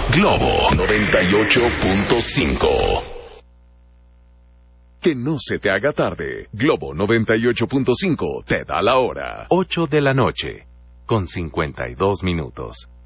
Globo 98.5. Que no se te haga tarde. Globo 98.5 te da la hora. 8 de la noche, con 52 minutos.